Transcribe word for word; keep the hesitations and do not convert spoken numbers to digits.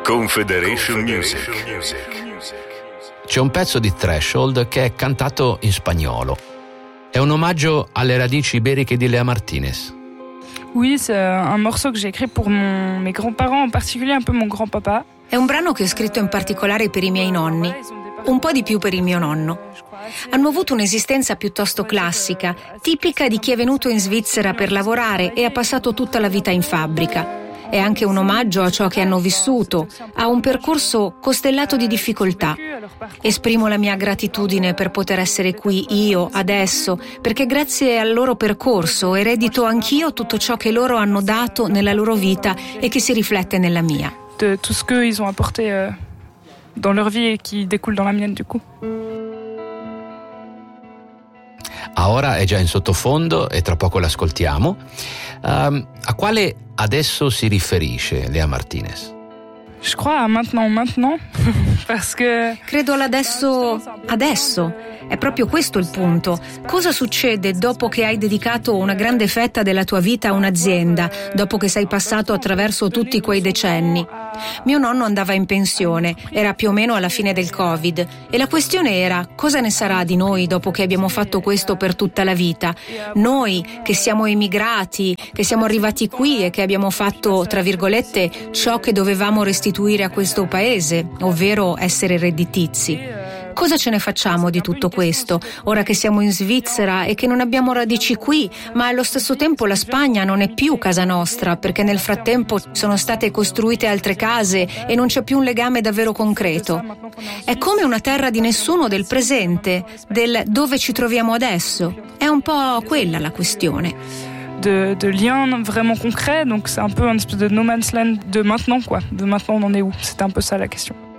Confederation Music. C'è un pezzo di Threshold che è cantato in spagnolo. È un omaggio alle radici iberiche di Lea Martinez. Oui, c'est un morceau que j'ai écrit pour mon, mes grands-parents, en particulier un peu mon grand-papa. È un brano che ho scritto in particolare per i miei nonni, un po' di più per il mio nonno. Hanno avuto un'esistenza piuttosto classica, tipica di chi è venuto in Svizzera per lavorare e ha passato tutta la vita in fabbrica. È anche un omaggio a ciò che hanno vissuto, a un percorso costellato di difficoltà. Esprimo la mia gratitudine per poter essere qui io, adesso, perché grazie al loro percorso eredito anch'io tutto ciò che loro hanno dato nella loro vita e che si riflette nella mia. De tout ce qu'ils ont apporté euh, dans leur vie et qui découle dans la mienne du coup. A ora è già in sottofondo e tra poco l'ascoltiamo. Um, a quale adesso si riferisce Lea Martinez? Je crois à maintenant, maintenant, parce que... Credo all'adesso, adesso. È proprio questo il punto. Cosa succede dopo che hai dedicato una grande fetta della tua vita a un'azienda, dopo che sei passato attraverso tutti quei decenni? Mio nonno andava in pensione, era più o meno alla fine del Covid, e la questione era: cosa ne sarà di noi dopo che abbiamo fatto questo per tutta la vita? Noi che siamo emigrati, che siamo arrivati qui e che abbiamo fatto, tra virgolette, ciò che dovevamo restituire a questo paese, ovvero essere redditizi. Cosa ce ne facciamo di tutto questo, ora che siamo in Svizzera e che non abbiamo radici qui, ma allo stesso tempo la Spagna non è più casa nostra, perché nel frattempo sono state costruite altre case e non c'è più un legame davvero concreto. È come una terra di nessuno del presente, del dove ci troviamo adesso. È un po' quella la questione. De, de liens vraiment concrets, donc c'est un peu un espèce de no man's land de maintenant, quoi. De maintenant on en est où? C'était un peu ça la question.